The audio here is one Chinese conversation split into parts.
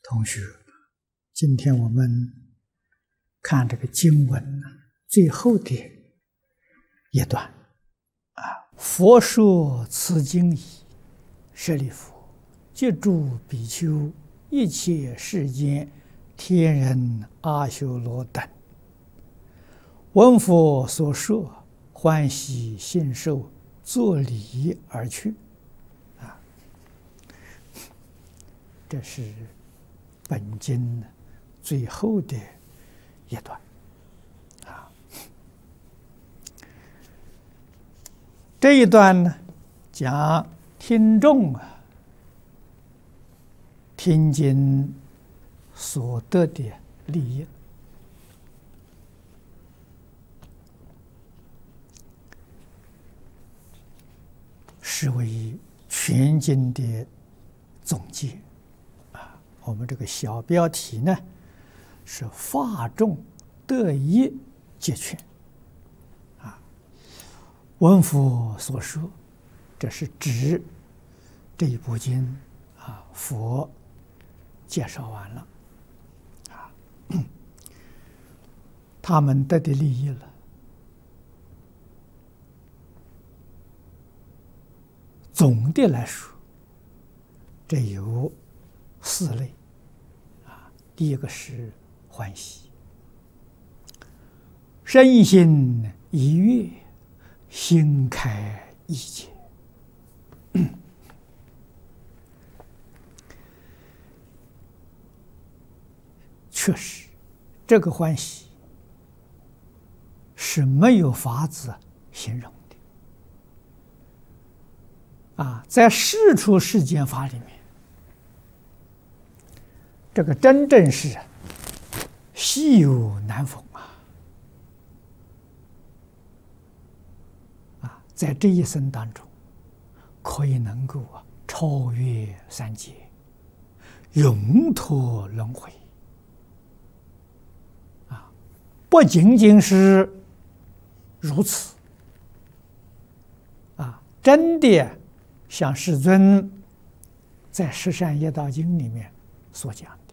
同学，今天我们看这个经文最后的一段佛说此经已，舍利弗，即诸比丘、一切世间天人、阿修罗等，闻佛所说，欢喜信受，作礼而去。这是本经最后的一段这一段呢，讲听众听经所得的利益，是为全经的总结。我们这个小标题呢是法众得益皆全闻佛所说，这是指这一部经佛介绍完了他们得的利益了。总的来说，这有四类第一个是欢喜，身心一悦，心开意解。确实，这个欢喜是没有法子形容的在世出世间法里面，这个真正是稀有难逢在这一生当中，可以能够超越三界，永脱轮回不仅仅是如此真的像世尊在《十善业道经》里面所讲的，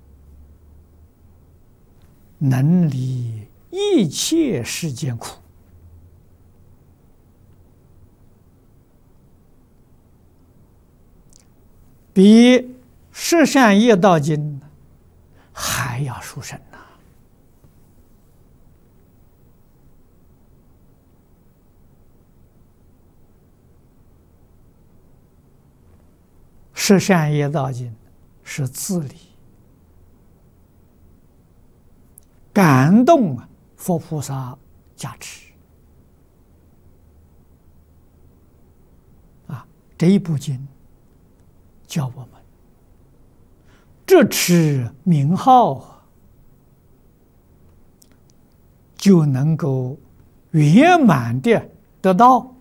能离一切世间苦，比《十善业道经》还要殊胜《十善业道经》是自理感动佛菩萨加持这一部经教我们这持名号就能够圆满的得到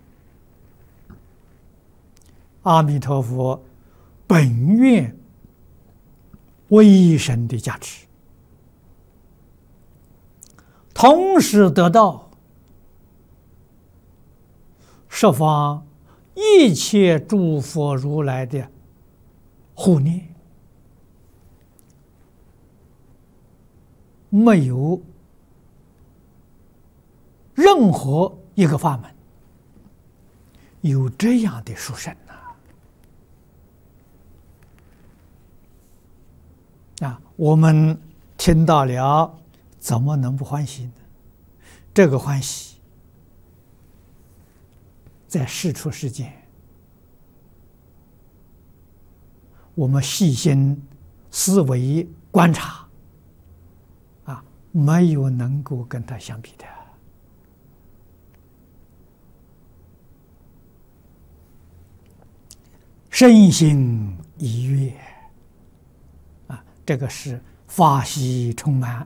阿弥陀佛本愿威神的加持，同时得到十方一切诸佛如来的护念。没有任何一个法门有这样的殊胜我们听到了，怎么能不欢喜呢？这个欢喜在世出世间，我们细心思维观察没有能够跟它相比的。身心一悦这个是法喜充满